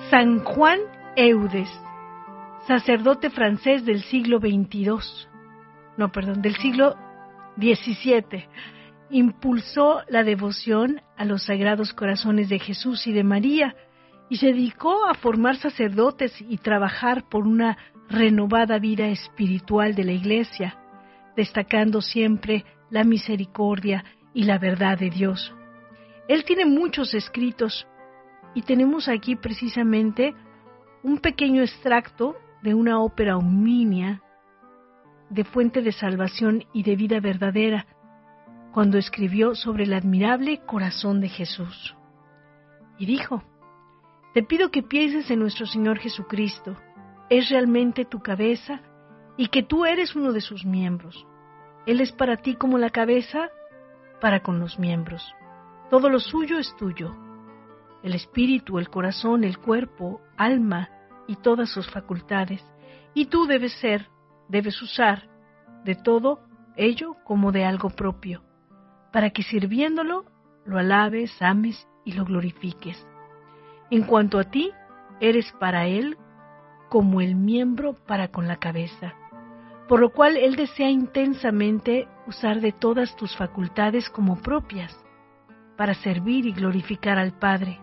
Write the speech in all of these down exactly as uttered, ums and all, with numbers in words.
San Juan Eudes, sacerdote francés del siglo veintidós, no, perdón, del siglo diecisiete, impulsó la devoción a los sagrados corazones de Jesús y de María y se dedicó a formar sacerdotes y trabajar por una renovada vida espiritual de la Iglesia, destacando siempre la misericordia y la verdad de Dios. Él tiene muchos escritos y tenemos aquí precisamente un pequeño extracto de una ópera homínea de fuente de salvación y de vida verdadera, cuando escribió sobre el admirable corazón de Jesús. Y dijo: te pido que pienses en nuestro Señor Jesucristo, es realmente tu cabeza y que tú eres uno de sus miembros. Él es para ti como la cabeza para con los miembros. Todo lo suyo es tuyo. El espíritu, el corazón, el cuerpo, alma y todas sus facultades. Y tú debes ser, debes usar de todo ello como de algo propio, para que sirviéndolo lo alabes, ames y lo glorifiques. En cuanto a ti, eres para Él como el miembro para con la cabeza, por lo cual Él desea intensamente usar de todas tus facultades como propias, para servir y glorificar al Padre.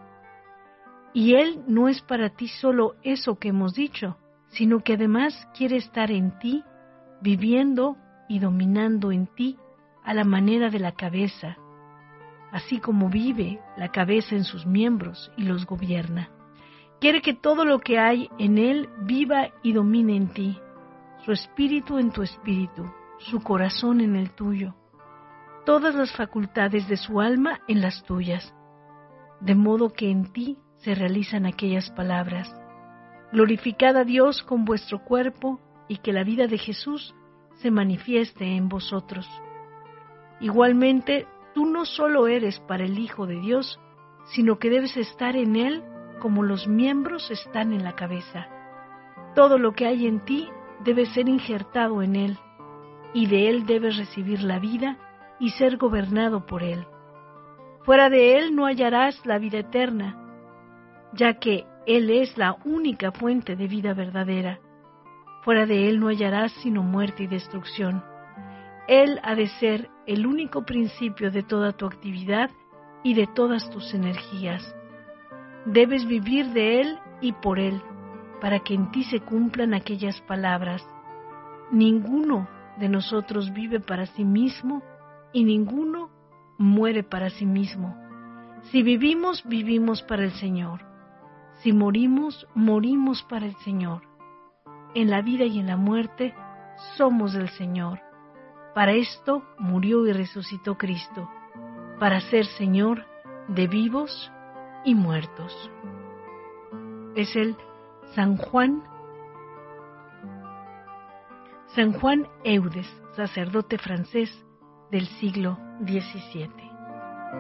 Y Él no es para ti solo eso que hemos dicho, sino que además quiere estar en ti, viviendo y dominando en ti a la manera de la cabeza, así como vive la cabeza en sus miembros y los gobierna. Quiere que todo lo que hay en Él viva y domine en ti, su espíritu en tu espíritu, su corazón en el tuyo, todas las facultades de su alma en las tuyas, de modo que en ti se realizan aquellas palabras: glorificad a Dios con vuestro cuerpo y que la vida de Jesús se manifieste en vosotros. Igualmente, tú no solo eres para el Hijo de Dios, sino que debes estar en Él como los miembros están en la cabeza. Todo lo que hay en ti debe ser injertado en Él, y de Él debes recibir la vida y ser gobernado por Él. Fuera de Él no hallarás la vida eterna, ya que Él es la única fuente de vida verdadera. Fuera de Él no hallarás sino muerte y destrucción. Él ha de ser el único principio de toda tu actividad y de todas tus energías. Debes vivir de Él y por Él, para que en ti se cumplan aquellas palabras: ninguno de nosotros vive para sí mismo y ninguno muere para sí mismo. Si vivimos, vivimos para el Señor. Si morimos, morimos para el Señor. En la vida y en la muerte somos del Señor. Para esto murió y resucitó Cristo, para ser Señor de vivos y muertos. Es el San Juan, San Juan Eudes, sacerdote francés del siglo diecisiete.